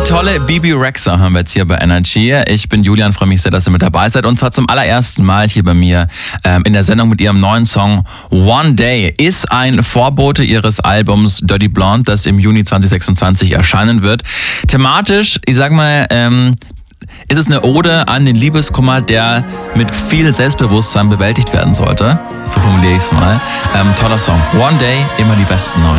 tolle Bebe Rexha hören wir jetzt hier bei Energy. Ich bin Julian, freue mich sehr, dass ihr mit dabei seid. Und zwar zum allerersten Mal hier bei mir in der Sendung mit ihrem neuen Song One Day. Ist ein Vorbote ihres Albums Dirty Blonde, das im Juni 2026 erscheinen wird. Thematisch, ich sag mal, ist es eine Ode an den Liebeskummer, der mit viel Selbstbewusstsein bewältigt werden sollte. So formuliere ich es mal. Toller Song. One Day, immer die besten neuen.